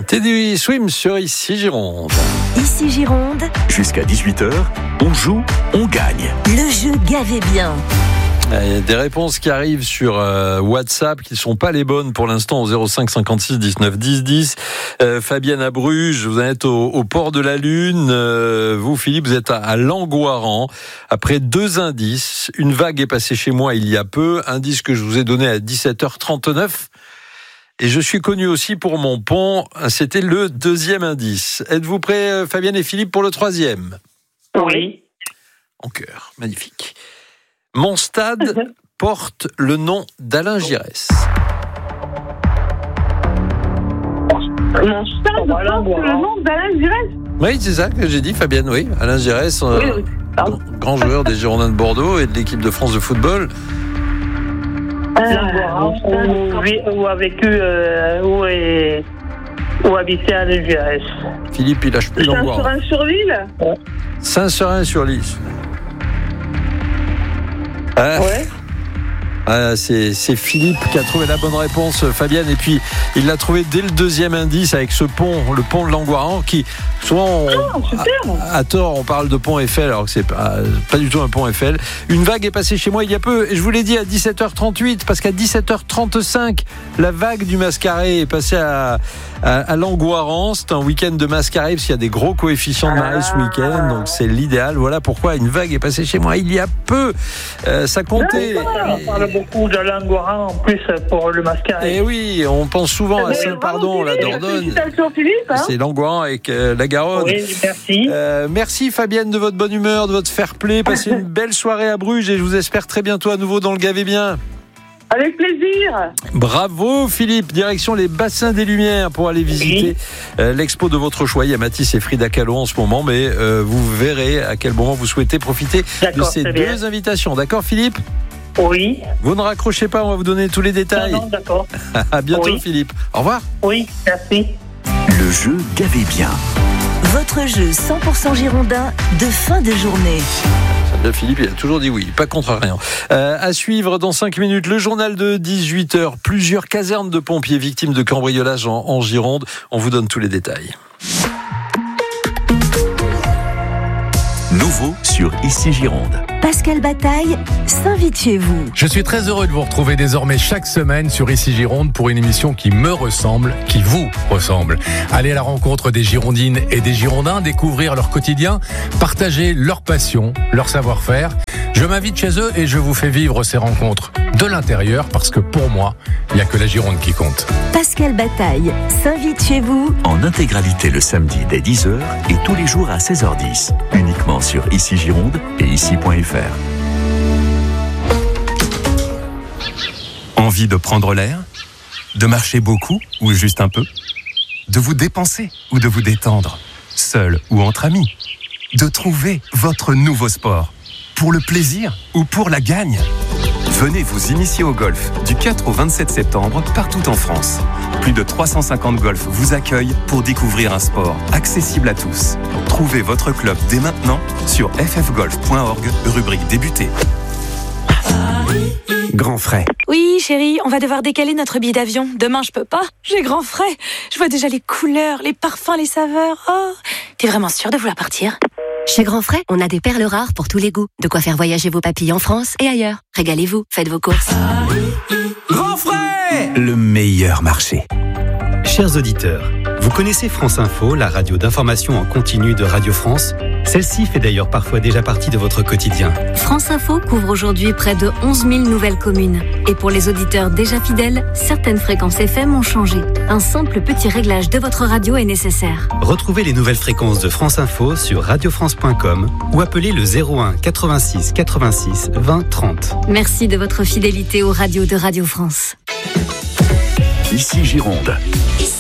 Teddy Swim sur Ici Gironde. Ici Gironde. Jusqu'à 18h, on joue, on gagne. Le jeu Gavez bien. Il y a des réponses qui arrivent sur WhatsApp qui ne sont pas les bonnes pour l'instant au 05 56 19 10 10. Fabienne à Bruges, vous en êtes au port de la Lune. Vous, Philippe, vous êtes à Langoiran. Après 2 indices, une vague est passée chez moi il y a peu. Indice que je vous ai donné à 17h39. Et je suis connu aussi pour mon pont. C'était le 2e indice. Êtes-vous prêts, Fabienne et Philippe, pour le 3e ? Oui. En chœur, magnifique. Mon stade porte le nom d'Alain Giresse. Mon stade porte le nom d'Alain Giresse. Oui, c'est ça que j'ai dit, Fabienne, oui. Alain Giresse, Oui. grand joueur des Girondins de Bordeaux et de l'équipe de France de football. Où a vécu, où habitait Alain Giresse. Philippe, il lâche plus Langoiran. Saint-Seurin-sur-Lys. Saint-Seurin-sur-Lys. Ouais. C'est Philippe qui a trouvé la bonne réponse, Fabienne, et puis il l'a trouvé dès le 2e indice avec ce pont, le pont de Langoiran, qui souvent à tort on parle de pont Eiffel alors que c'est pas du tout un pont Eiffel. Une vague est passée chez moi il y a peu et je vous l'ai dit à 17h38 parce qu'à 17h35 la vague du Mascaret est passée à Langoiran. C'est un week-end de Mascaret parce qu'il y a des gros coefficients de marée ce week-end, donc c'est l'idéal. Voilà pourquoi une vague est passée chez moi il y a peu. Ça comptait. On parle beaucoup de Langoiran en plus pour le Mascaret. Et oui, on pense souvent à Saint-Pardon, la Dordogne. Félicitations Philippe. C'est Langoiran avec la Garonne. Oui, merci. Merci Fabienne de votre bonne humeur, de votre fair play. Passez une belle soirée à Bruges et je vous espère très bientôt à nouveau dans le Gavez bien. Avec plaisir. Bravo Philippe, direction les Bassins des Lumières pour aller visiter l'expo de votre choix. Il y a Mathis et Frida Kahlo en ce moment, mais vous verrez à quel moment vous souhaitez profiter de ces deux invitations. D'accord Philippe ? Oui. Vous ne raccrochez pas, on va vous donner tous les détails. Non, d'accord. À bientôt Philippe. Au revoir. Oui, merci. Le jeu Gavez bien. Votre jeu 100% girondin de fin de journée. Philippe, il a toujours dit oui, pas contre rien. À suivre dans 5 minutes, le journal de 18h. Plusieurs casernes de pompiers victimes de cambriolage en Gironde. On vous donne tous les détails. Nouveau sur Ici Gironde. Pascal Bataille s'invite chez vous. Je suis très heureux de vous retrouver désormais chaque semaine sur Ici Gironde pour une émission qui me ressemble, qui vous ressemble. Aller à la rencontre des Girondines et des Girondins, découvrir leur quotidien, partager leur passion, leur savoir-faire. Je m'invite chez eux et je vous fais vivre ces rencontres de l'intérieur parce que pour moi, il n'y a que la Gironde qui compte. Pascal Bataille s'invite chez vous En intégralité le samedi dès 10h et tous les jours à 16h10. Uniquement sur Ici Gironde et ici.fr. Envie de prendre l'air ? De marcher beaucoup ou juste un peu ? De vous dépenser ou de vous détendre ? Seul ou entre amis ? De trouver votre nouveau sport ? Pour le plaisir ou pour la gagne ? Venez vous initier au golf du 4 au 27 septembre partout en France. Plus de 350 golfs vous accueillent pour découvrir un sport accessible à tous. Trouvez votre club dès maintenant sur ffgolf.org, rubrique débuter. Grand frais. Oui, chérie, on va devoir décaler notre billet d'avion. Demain, je peux pas. J'ai grand frais. Je vois déjà les couleurs, les parfums, les saveurs. Oh, t'es vraiment sûre de vouloir partir ? Chez Grand Frais, on a des perles rares pour tous les goûts. De quoi faire voyager vos papilles en France et ailleurs. Régalez-vous, faites vos courses. Grand frais, le meilleur marché. Chers auditeurs, vous connaissez France Info, la radio d'information en continu de Radio France ? Celle-ci fait d'ailleurs parfois déjà partie de votre quotidien. France Info couvre aujourd'hui près de 11 000 nouvelles communes. Et pour les auditeurs déjà fidèles, certaines fréquences FM ont changé. Un simple petit réglage de votre radio est nécessaire. Retrouvez les nouvelles fréquences de France Info sur radiofrance.com ou appelez le 01 86 86 20 30. Merci de votre fidélité aux radios de Radio France. Ici Gironde. Ici